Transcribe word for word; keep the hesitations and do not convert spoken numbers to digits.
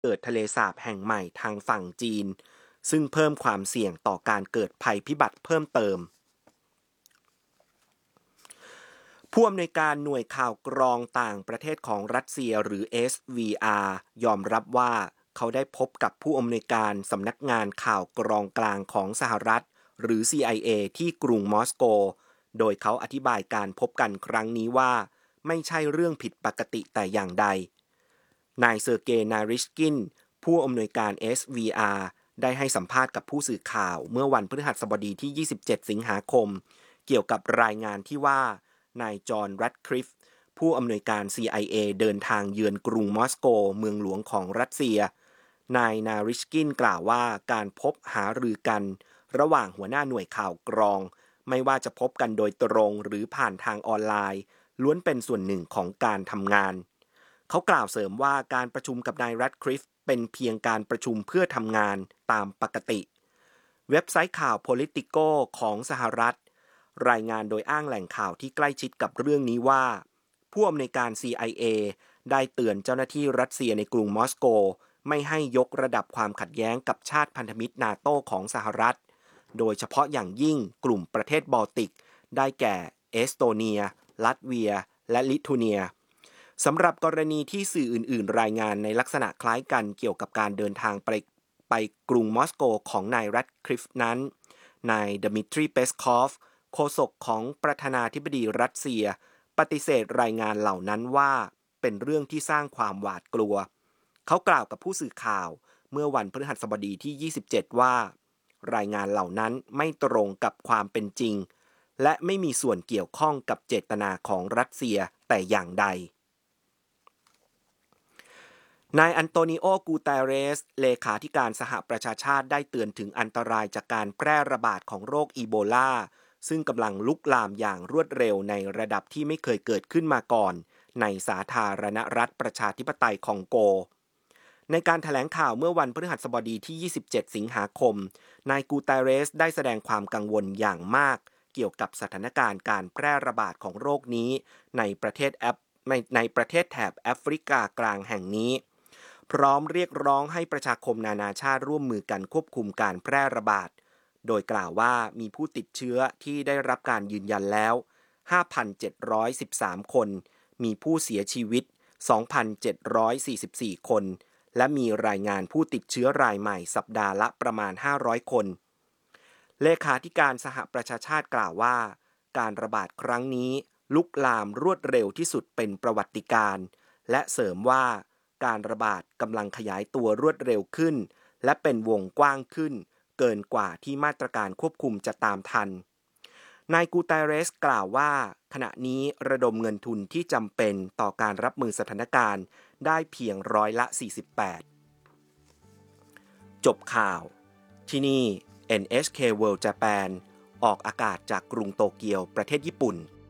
เกิดทะเลสาบแห่งใหม่ทางฝั่งจีนซึ่งเพิ่มความเสี่ยงต่อการเกิดภัยพิบัติเพิ่มเติมผู้อำนวยการหน่วยข่าวกรองต่างประเทศของรัสเซียหรือ เอส วี อาร์ ยอมรับว่าเขาได้พบกับผู้อำนวยการสำนักงานข่าวกรองกลางของสหรัฐหรือ ซี ไอ เอ ที่กรุงมอสโกโดยเขาอธิบายการพบกันครั้งนี้ว่าไม่ใช่เรื่องผิดปกติแต่อย่างใดนายเซอร์เกย์ นาริชกินผู้อำนวยการ เอส วี อาร์ ได้ให้สัมภาษณ์กับผู้สื่อข่าวเมื่อวันพฤหัสบดีที่ ยี่สิบเจ็ด สิงหาคมเกี่ยวกับรายงานที่ว่านายจอห์น แรดคลิฟฟ์ผู้อำนวยการ ซี ไอ เอ เดินทางเยือนกรุงมอสโกเมืองหลวงของรัสเซียนายนาริชกินกล่าวว่าการพบหารือกันระหว่างหัวหน้าหน่วยข่าวกรองไม่ว่าจะพบกันโดยตรงหรือผ่านทางออนไลน์ล้วนเป็นส่วนหนึ่งของการทำงานเขากล่าวเสริมว่าการประชุมกับนายแรดคลิฟฟ์เป็นเพียงการประชุมเพื่อทำงานตามปกติเว็บไซต์ข่าว Politico ของสหรัฐรายงานโดยอ้างแหล่งข่าวที่ใกล้ชิดกับเรื่องนี้ว่าผู้อำนวยการ ซี ไอ เอ ได้เตือนเจ้าหน้าที่รัสเซียในกรุงมอสโกไม่ให้ยกระดับความขัดแย้งกับชาติพันธมิตรนาโต้ของสหรัฐโดยเฉพาะอย่างยิ่งกลุ่มประเทศบอลติกได้แก่เอสโตเนียลัตเวียและลิทัวเนียสำหรับกรณีที่สื่ออื่นๆรายงานในลักษณะคล้ายกันเกี่ยวกับการเดินทางไปไปกรุงมอสโกของนายแรดคลิฟฟ์นั้นนายดมิทรีเปสคอฟโฆษกของประธานาธิบดีรัสเซียปฏิเสธรายงานเหล่านั้นว่าเป็นเรื่องที่สร้างความหวาดกลัวเขากล่าวกับผู้สื่อข่าวเมื่อวันพฤหัสบดีที่ ยี่สิบเจ็ด ว่ารายงานเหล่านั้นไม่ตรงกับความเป็นจริงและไม่มีส่วนเกี่ยวข้องกับเจตนาของรัสเซียแต่อย่างใดนายอันโตนิโอ กูเตเรสเลขาธิการสหประชาชาติได้เตือนถึงอันตรายจากการแพร่ระบาดของโรคอีโบลาซึ่งกำลังลุกลามอย่างรวดเร็วในระดับที่ไม่เคยเกิดขึ้นมาก่อนในสาธารณรัฐประชาธิปไตยคองโกในการแถลงข่าวเมื่อวันพฤหัสบดีที่ ยี่สิบเจ็ด สิงหาคมนายกูเตเรสได้แสดงความกังวลอย่างมากเกี่ยวกับสถานการณ์การแพร่ระบาดของโรคนี้ในประเทศแอฟในในประเทศแถบแอฟริกากลางแห่งนี้พร้อมเรียกร้องให้ประชาคมนานาชาติร่วมมือกันควบคุมการแพร่ระบาดโดยกล่าวว่ามีผู้ติดเชื้อที่ได้รับการยืนยันแล้ว ห้าพันเจ็ดร้อยสิบสาม คนมีผู้เสียชีวิต สองพันเจ็ดร้อยสี่สิบสี่ คนและมีรายงานผู้ติดเชื้อรายใหม่สัปดาห์ละประมาณห้าร้อยคนเลขาธิการสหประชาชาติกล่าวว่าการระบาดครั้งนี้ลุกลามรวดเร็วที่สุดเป็นประวัติการณ์และเสริมว่าการระบาดกำลังขยายตัวรวดเร็วขึ้นและเป็นวงกว้างขึ้นเกินกว่าที่มาตรการควบคุมจะตามทันนายกูเตเรสกล่าวว่าขณะนี้ระดมเงินทุนที่จำเป็นต่อการรับมือสถานการณ์ได้เพียงร้อยละสี่สิบแปดจบข่าวที่นี่ เอ็น เอช เค World Japan ออกอากาศจากกรุงโตเกียวประเทศญี่ปุ่น